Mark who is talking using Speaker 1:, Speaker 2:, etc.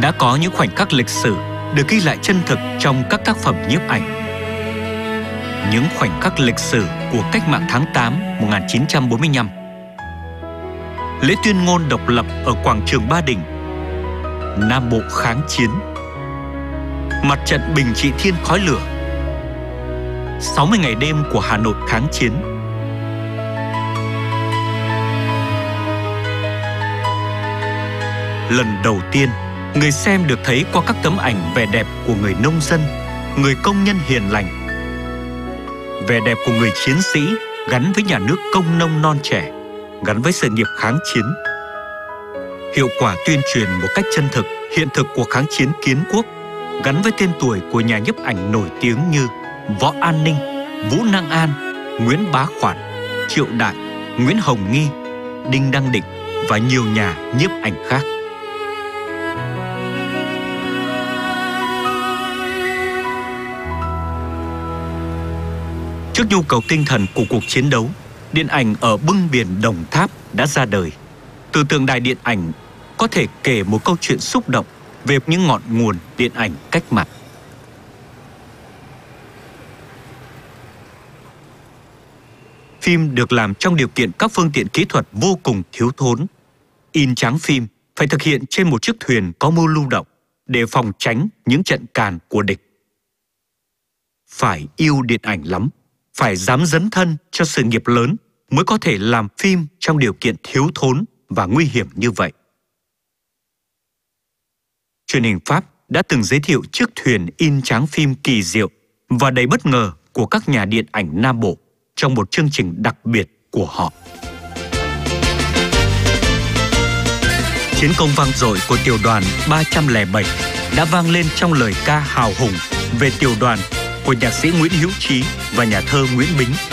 Speaker 1: đã có những khoảnh khắc lịch sử được ghi lại chân thực trong các tác phẩm nhiếp ảnh. Những khoảnh khắc lịch sử của Cách mạng tháng 8 1945. Lễ tuyên ngôn độc lập ở quảng trường Ba Đình. Nam Bộ kháng chiến. Mặt trận bình trị thiên khói lửa. 60 ngày đêm của Hà Nội kháng chiến. Lần đầu tiên, người xem được thấy qua các tấm ảnh vẻ đẹp của người nông dân, người công nhân hiền lành. Vẻ đẹp của người chiến sĩ gắn với nhà nước công nông non trẻ, gắn với sự nghiệp kháng chiến. Hiệu quả tuyên truyền một cách chân thực, hiện thực của kháng chiến kiến quốc, gắn với tên tuổi của nhà nhiếp ảnh nổi tiếng như Võ An Ninh, Vũ Năng An, Nguyễn Bá Khoản, Triệu Đại, Nguyễn Hồng Nghi, Đinh Đăng Định và nhiều nhà nhiếp ảnh khác. Trước nhu cầu tinh thần của cuộc chiến đấu, điện ảnh ở bưng biển Đồng Tháp đã ra đời. Từ tượng đài điện ảnh có thể kể một câu chuyện xúc động về những ngọn nguồn điện ảnh cách mạng. Phim được làm trong điều kiện các phương tiện kỹ thuật vô cùng thiếu thốn. In tráng phim phải thực hiện trên một chiếc thuyền có mô lưu động để phòng tránh những trận càn của địch. Phải yêu điện ảnh lắm, phải dám dấn thân cho sự nghiệp lớn mới có thể làm phim trong điều kiện thiếu thốn và nguy hiểm như vậy. Truyền hình Pháp đã từng giới thiệu chiếc thuyền in tráng phim kỳ diệu và đầy bất ngờ của các nhà điện ảnh Nam Bộ trong một chương trình đặc biệt của họ. Chiến công vang dội của tiểu đoàn 307 đã vang lên trong lời ca hào hùng về tiểu đoàn của nhạc sĩ Nguyễn Hữu Trí và nhà thơ Nguyễn Bính.